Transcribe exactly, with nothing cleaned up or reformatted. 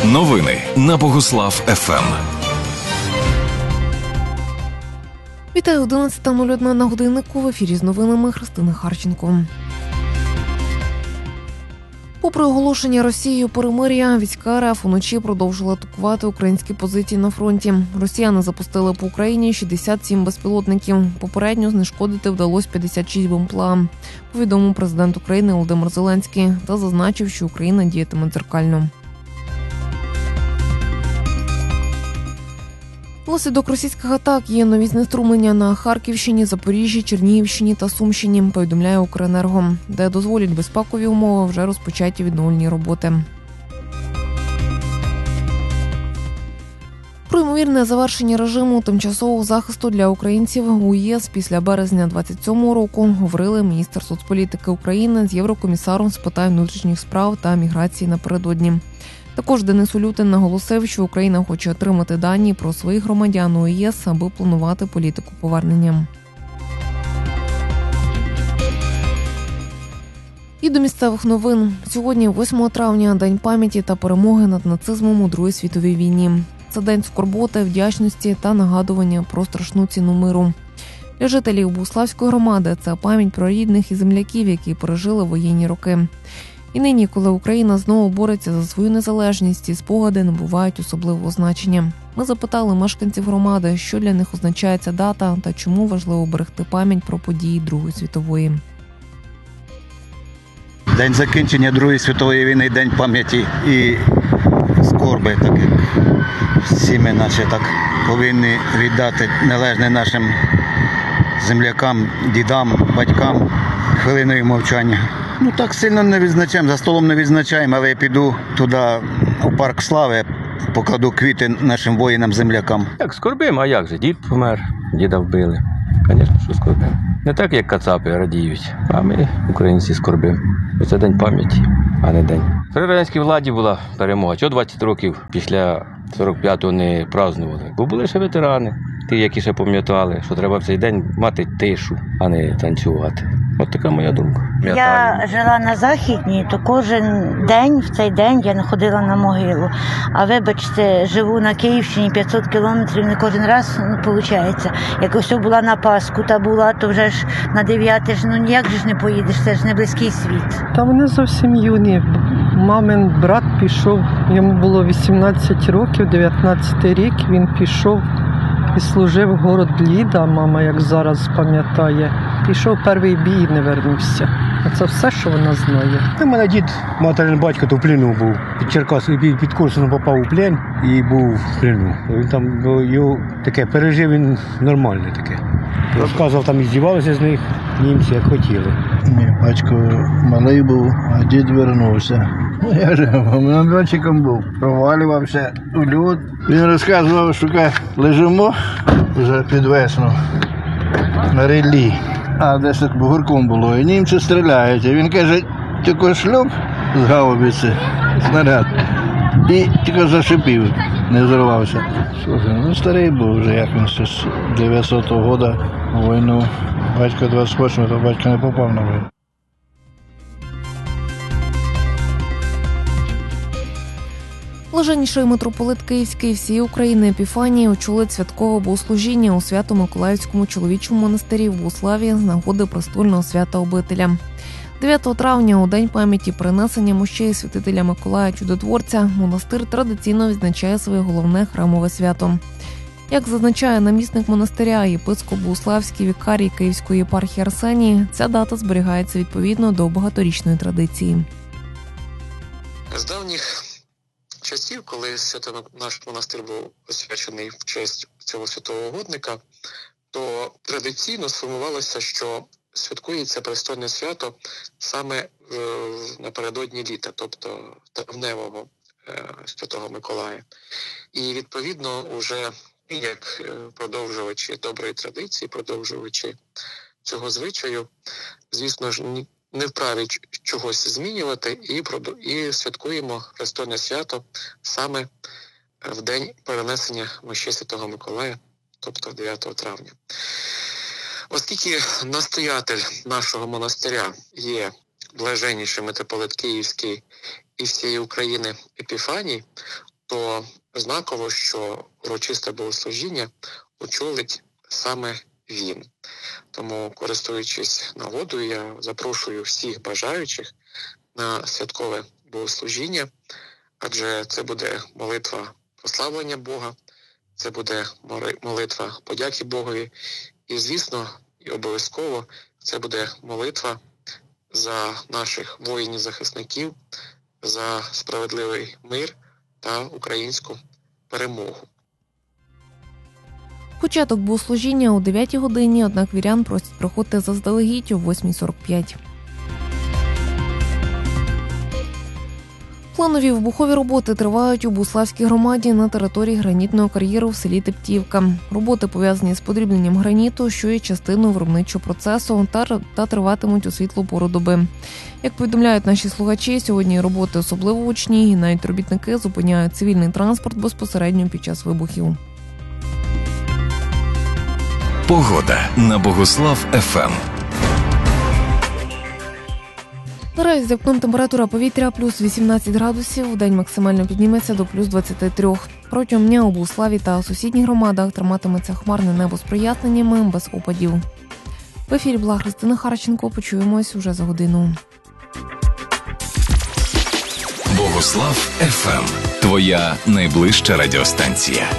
Новини на Богуслав еф ем. Вітаю, одинадцята нуль одна на годиннику. В ефірі з новинами Христина Харченко. Попри оголошення Росією перемир'я, війська РФ уночі продовжили атакувати українські позиції на фронті. Росіяни запустили по Україні шістдесят сім безпілотників. Попередньо знешкодити вдалося п'ятдесят шість БМПЛА, повідомив президент України Володимир Зеленський та зазначив, що Україна діятиме дзеркально. Внаслідок російських атак є нові знеструмлення на Харківщині, Запоріжжі, Чернігівщині та Сумщині, повідомляє Укренерго, де дозволять безпекові умови вже розпочаті відновлені роботи. Про ймовірне завершення режиму тимчасового захисту для українців у ЄС після березня двадцять сьомого року говорили міністр соцполітики України з єврокомісаром з питань внутрішніх справ та міграції напередодні. Також Денис Улютин наголосив, що Україна хоче отримати дані про своїх громадян у ЄС, аби планувати політику повернення. І до місцевих новин. Сьогодні, восьмого травня, День пам'яті та перемоги над нацизмом у Другій світовій війні. Це день скорботи, вдячності та нагадування про страшну ціну миру. Для жителів Богуславської громади це пам'ять про рідних і земляків, які пережили воєнні роки. І нині, коли Україна знову бореться за свою незалежність, ці спогади набувають особливого значення. Ми запитали мешканців громади, що для них означає ця дата та чому важливо берегти пам'ять про події Другої світової. День закінчення Другої світової війни, день пам'яті і скорби, так як всі ми наче так повинні віддати належне нашим землякам, дідам, батькам хвилиною мовчання. Ну так сильно не відзначаємо, за столом не відзначаємо, але я піду туди, у парк слави, покладу квіти нашим воїнам-землякам. Як скорбимо, а як же? Дід помер, діда вбили. Звісно, що скорбимо. Не так, як кацапи радіють, а ми, українці, скорбимо. Це день пам'яті, а не день. При радянській владі була перемога. Чого двадцять років після сорок п'ятого не празднували? Бо були ще ветерани, ті, які ще пам'ятали, що треба в цей день мати тишу, а не танцювати. От така моя думка. Я жила на Західній, то кожен день, в цей день я не ходила на могилу. А вибачте, живу на Київщині п'ятсот кілометрів, не кожен раз, ну, виходить. Як ось була на Пасху та була, то вже ж на дев'яте ж, ну ніяк же ж не поїдеш, це ж не близький світ. Та вони зовсім юні. Мамин брат пішов, йому було вісімнадцять років, дев'ятнадцятий рік, він пішов і служив в город Ліда, мама, як зараз пам'ятає. Пішов перший бій і не вернувся. А це все, що вона знає. У мене дід, материн батько, то в плену був. Під Черкас, під, під Корсуном попав у плен і був в плену. Він там, його таке, пережив він нормальне таке. Розказував, там і здівалися з них німці, як хотіли. Мій батько малий був, а дід вернувся. Я ж молодчиком був, провалювався у лід. Він розказував, що лежимо вже під весну на ріллі, а десь так бугорком було, і німці стріляють. І він каже, тільки шлюб з гаубиці, снаряд, і тільки зашипів, не взорвався. Слухай, ну старий був вже, як він ще з дев'ятсотого року у війну. Батько двадцять восьмого, то батько не попав на війну. Блаженніший митрополит Київський всієї України Епіфаній очолить святкове богослужіння у Свято-Миколаївському чоловічому монастирі в Богуславі з нагоди престольного свята обителя. дев'ятого травня, у День пам'яті перенесення мощей святителя Миколая Чудотворця, монастир традиційно відзначає своє головне храмове свято. Як зазначає намісник монастиря, єпископ Богуславський вікарій Київської єпархії Арсеній, ця дата зберігається відповідно до багаторічної традиції. З давніх часів, коли свято наш монастир був освячений в честь цього святого угодника, то традиційно сформувалося, що святкується престольне свято саме е, напередодні літа, тобто травневого е, Святого Миколая. І відповідно уже як продовжувачі доброї традиції, продовжувачі цього звичаю, звісно ж, не вправі чогось змінювати і, і святкуємо престольне свято саме в день перенесення мощей Святого Миколая, тобто дев'ятого травня. Оскільки настоятель нашого монастиря є блаженніший митрополит Київський і всієї України Епіфаній, то знаково, що урочисте богослужіння очолить саме він. Тому, користуючись нагодою, я запрошую всіх бажаючих на святкове богослужіння, адже це буде молитва прославлення Бога, це буде молитва подяки Богові і, звісно, і обов'язково це буде молитва за наших воїнів-захисників, за справедливий мир та українську перемогу. Початок богослужіння о дев'ятій годині, однак вірян просять приходити заздалегідь о восьмій сорок п'ять. Планові вибухові роботи тривають у Буславській громаді на території гранітного кар'єру в селі Тептівка. Роботи пов'язані з подрібненням граніту, що є частиною виробничого процесу, та, та триватимуть у світлу пору доби. Як повідомляють наші слухачі, сьогодні роботи особливо гучні, і навіть робітники зупиняють цивільний транспорт безпосередньо під час вибухів. Погода на Богуслав еф ем. Наразі за вікном температура повітря плюс вісімнадцять градусів, вдень максимально підніметься до плюс двадцяти трьох. Протягом дня у Буславі та сусідніх громадах триматиметься хмарне небо з проясненнями, без опадів. В ефірі була Христина Харченко. Почуємось уже за годину. Богуслав еф ем. Твоя найближча радіостанція.